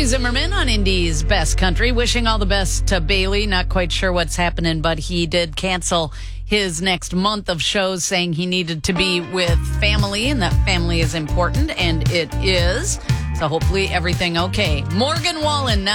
Bailey Zimmerman on Indie's Best Country. Wishing all the best to Bailey. Not quite sure what's happening, but he did cancel his next month of shows, saying he needed to be with family and that family is important, and it is. So hopefully everything okay. Morgan Wallen.